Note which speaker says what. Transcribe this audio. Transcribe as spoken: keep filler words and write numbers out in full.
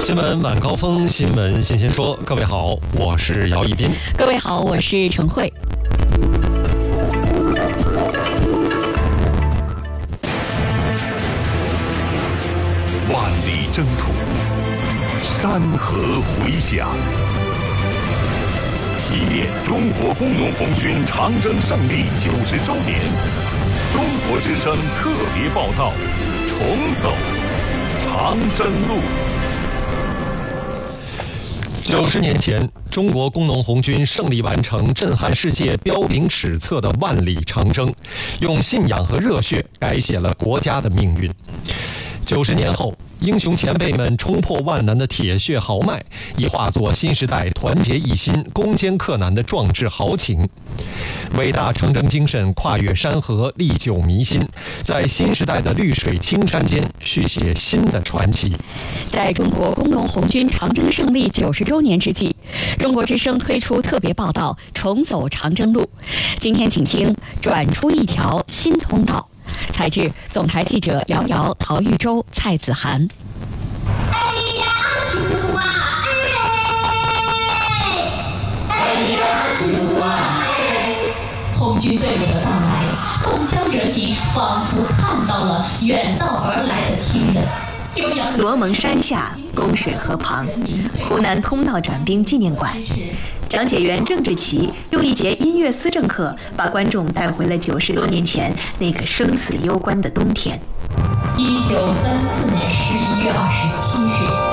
Speaker 1: 新闻晚高峰，新闻先先说。各位好，我是姚一斌。
Speaker 2: 各位好，我是陈慧。
Speaker 3: 万里征途，山河回响，纪念中国工农红军长征胜利九十周年，中国之声特别报道：重走长征路。
Speaker 1: 九十年前，中国工农红军胜利完成震撼世界、彪炳史册的万里长征，用信仰和热血改写了国家的命运。九十年后，英雄前辈们冲破万难的铁血豪迈，已化作新时代团结一心、攻坚克难的壮志豪情。伟大长征精神跨越山河，历久弥新，在新时代的绿水青山间续写新的传奇。
Speaker 2: 在中国工农红军长征胜利九十周年之际，中国之声推出特别报道《重走长征路》。今天请听转出一条新通道。采制总台记者姚瑶、陶玉洲、蔡子涵。
Speaker 4: 哎呀，主啊，哎，哎呀，主啊，哎！红军队伍的到来，共乡人民仿佛看到了远道而来的亲人。
Speaker 5: 罗蒙山下，供水河旁，湖南通道转兵纪念馆。讲解员郑志奇用一节音乐思政课，把观众带回了九十多年前那个生死攸关的冬天。
Speaker 4: 一九三四年十一月二十七日。